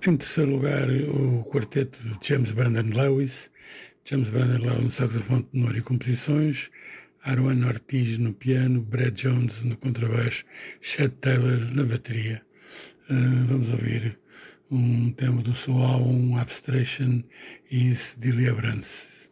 Em terceiro lugar, o quarteto de James Brandon Lewis. James Brandon Lewis no saxofone tenor e composições, Arwan Ortiz no piano, Brad Jones no contrabaixo, Chet Taylor na bateria. Vamos ouvir um tema do seu álbum Abstraction is Deliverance.